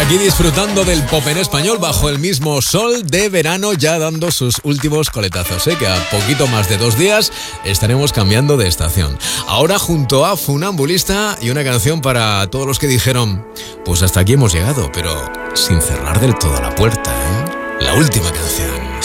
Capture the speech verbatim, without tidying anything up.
Aquí disfrutando del pop en español bajo el mismo sol de verano, ya dando sus últimos coletazos, ¿eh? Que a poquito más de dos días estaremos cambiando de estación. Ahora junto a Funambulista y una canción para todos los que dijeron, pues hasta aquí hemos llegado, pero sin cerrar del todo la puerta, ¿eh? La última canción.